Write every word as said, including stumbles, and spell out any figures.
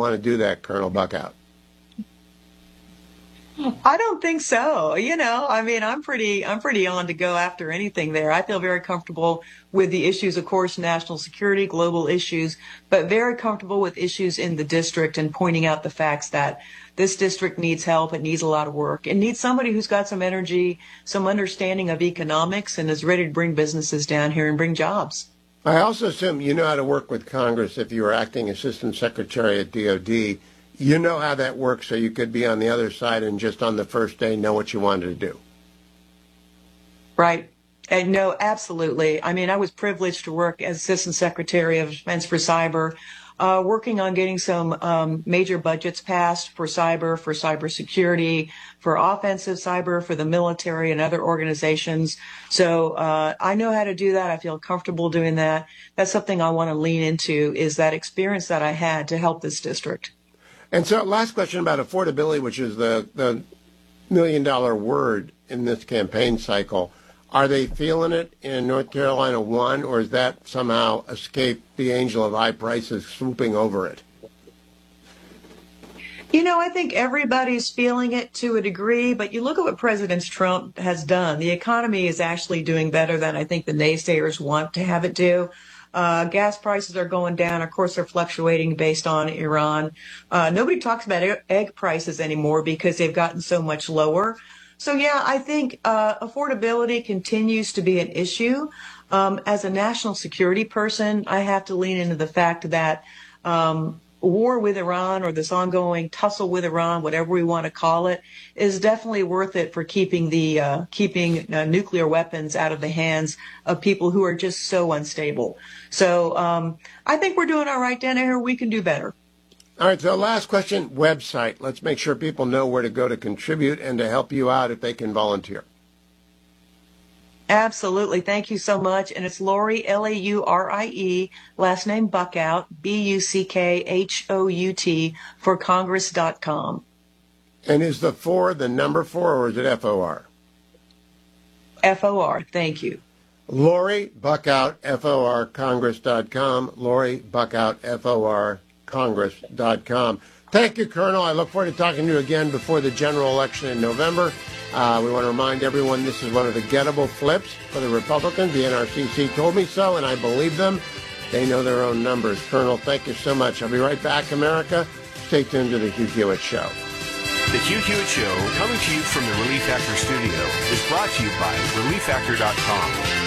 want to do that, Colonel Buckout? I don't think so. You know, I mean, I'm pretty, I'm pretty on to go after anything there. I feel very comfortable with the issues, of course, national security, global issues, but very comfortable with issues in the district and pointing out the facts that this district needs help. It needs a lot of work. It needs somebody who's got some energy, some understanding of economics, and is ready to bring businesses down here and bring jobs. I also assume you know how to work with Congress if you were acting Assistant Secretary at D O D. You know how that works, so you could be on the other side and just on the first day know what you wanted to do. Right. And no, absolutely. I mean, I was privileged to work as Assistant Secretary of Defense for Cyber, uh, working on getting some um, major budgets passed for cyber, for cybersecurity, for offensive cyber, for the military and other organizations. So uh, I know how to do that. I feel comfortable doing that. That's something I want to lean into, is that experience that I had to help this district. And so last question about affordability, which is the, the million dollar word in this campaign cycle. Are they feeling it in North Carolina one, or is that somehow escaped the angel of high prices swooping over it? You know, I think everybody's feeling it to a degree, but you look at what President Trump has done. The economy is actually doing better than I think the naysayers want to have it do. Uh, gas prices are going down. Of course, they're fluctuating based on Iran. Uh, nobody talks about egg prices anymore because they've gotten so much lower. So, yeah, I think uh, affordability continues to be an issue. Um, as a national security person, I have to lean into the fact that um, war with Iran, or this ongoing tussle with Iran, whatever we want to call it, is definitely worth it for keeping the uh, keeping uh, nuclear weapons out of the hands of people who are just so unstable. So um, I think we're doing all right down here. We can do better. All right, so last question, website. Let's make sure people know where to go to contribute and to help you out if they can volunteer. Absolutely. Thank you so much. And it's Laurie, L A U R I E, last name Buckout, B U C K H O U T, for congress dot com. And is the four the number four, or is it F O R? F O R. Thank you. Laurie Buckout, F O R, congress dot com. Laurie Buckout, F O R, congress dot com. Thank you, Colonel. I look forward to talking to you again before the general election in November. Uh, we want to remind everyone this is one of the gettable flips for the Republicans. The N R C C told me so, and I believe them. They know their own numbers. Colonel, thank you so much. I'll be right back, America. Stay tuned to the Hugh Hewitt Show. The Hugh Hewitt Show, coming to you from the Relief Factor studio, is brought to you by relief factor dot com.